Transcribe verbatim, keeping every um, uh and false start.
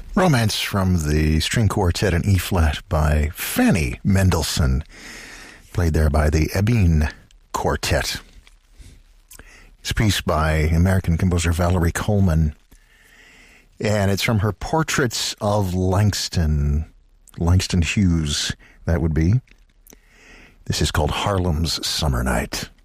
Romance from the string quartet in E-flat by Fanny Mendelssohn, played there by the Ebene Quartet. It's a piece by American composer Valerie Coleman, and it's from her Portraits of Langston, Langston Hughes, that would be. This is called Harlem's Summer Night.